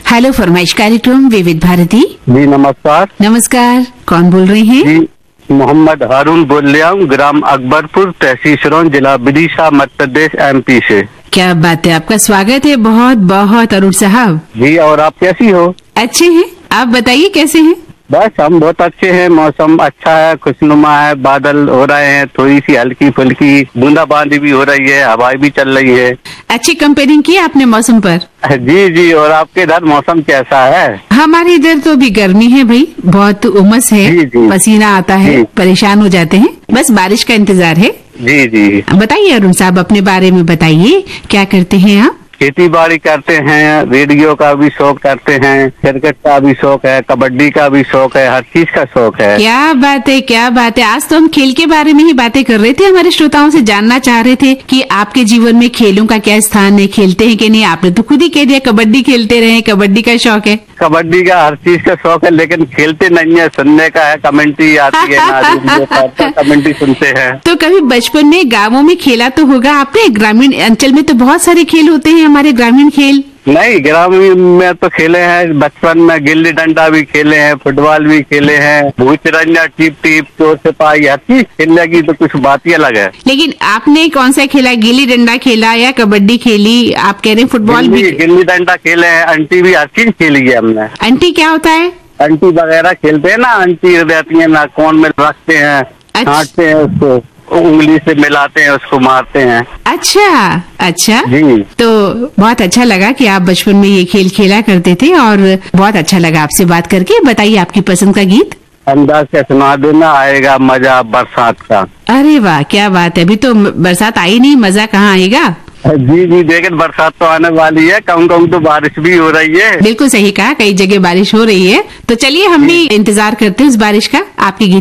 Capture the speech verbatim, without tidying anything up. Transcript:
Hello फरमाइश कार्यक्रम विविध भारती। जी नमस्कार। नमस्कार, कौन बोल रहे हैं? जी मोहम्मद हारून बोल रहा हूँ, ग्राम अकबरपुर, तहसील सिरोंज, जिला विदिशा, मध्य प्रदेश, एमपी से। क्या बात है, आपका स्वागत है बहुत बहुत अरुण साहब। जी, और आप कैसी हो? अच्छे हैं, आप बताइए कैसे हैं? बस हम बहुत अच्छे हैं, मौसम अच्छा है, खुशनुमा है, बादल हो रहे हैं, थोड़ी सी हल्की फुल्की बूंदाबांदी भी हो रही है, हवाएं भी चल रही है। अच्छी कंपेयरिंग की आपने मौसम पर। जी जी, और आपके इधर मौसम कैसा है? हमारे इधर तो भी गर्मी है भाई, बहुत उमस है, जी, जी। पसीना आता है, जी। परेशान हो जाते हैं, बस बारिश का इंतजार है। जी जी। बताइए अरुण साहब, अपने बारे में बताइए, क्या करते हैं आप? खेती बाड़ी करते हैं, रेडियो का भी शौक करते हैं, क्रिकेट का भी शौक है, कबड्डी का भी शौक है, हर चीज का शौक है। क्या बात है, क्या बात है। आज तो हम खेल के बारे में ही बातें कर रहे थे, हमारे श्रोताओं से जानना चाह रहे थे कि आपके जीवन में खेलों का क्या स्थान है, खेलते हैं कि नहीं। आपने तो खुद ही कह दिया कबड्डी खेलते रहे, कबड्डी का शौक है। कबड्डी का हर चीज का शौक है, लेकिन खेलते नहीं है, सुनने का है, कमेंट्री आती है ना, कमेंट्री सुनते हैं। तो कभी बचपन में गाँवों में खेला तो होगा आपने? ग्रामीण अंचल में तो बहुत सारे खेल होते हैं, हमारे ग्रामीण खेल। नहीं, ग्रामीण में तो खेले हैं, बचपन में गिल्ली डंडा भी खेले हैं, फुटबॉल भी खेले हैं, भूत रंजा, टीप टीप, चोर सिपाही, हर चीज खेलने की तो कुछ बात ही अलग है। लेकिन आपने कौन सा खेला? गिल्ली डंडा खेला या कबड्डी खेली? आप कह रहे हैं फुटबॉल भी? गिल्ली डंडा खेले हैं, अंटी भी, हर चीज खेली है हमने। अंटी क्या होता है? अंटी वगैरह खेलते हैं ना, अंटी रहती है ना, कौन में रखते हैं, अच्छा। छांटते हैं उसको, उंगली से मिलाते हैं, उसको मारते हैं। अच्छा अच्छा जी। तो बहुत अच्छा लगा कि आप बचपन में ये खेल खेला करते थे, और बहुत अच्छा लगा आपसे बात करके। बताइए आपकी पसंद का गीत। अंदाज से सुना देना, आएगा मजा बरसात का। अरे वाह, क्या बात है। अभी तो बरसात आई नहीं, मजा कहाँ आएगा। जी जी, लेकिन बरसात तो आने वाली है, कहूँ कहूँ तो बारिश भी हो रही है। बिल्कुल सही कहा, कई जगह बारिश हो रही है। तो चलिए हम भी इंतजार करते हैं उस बारिश का। आपके गीत